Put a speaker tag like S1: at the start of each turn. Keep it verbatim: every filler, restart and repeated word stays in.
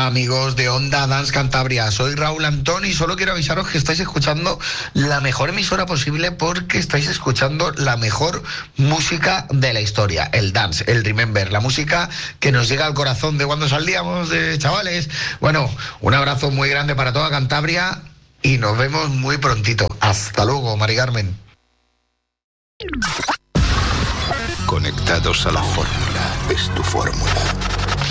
S1: amigos de Onda Dance Cantabria, soy Raúl Antón y solo quiero avisaros que estáis escuchando la mejor emisora posible porque estáis escuchando la mejor música de la historia, el dance, el remember, la música que nos llega al corazón de cuando salíamos de chavales. Bueno, un abrazo muy grande para toda Cantabria y nos vemos muy prontito. Hasta luego, Mari Carmen.
S2: Conectados a la fórmula, es tu fórmula.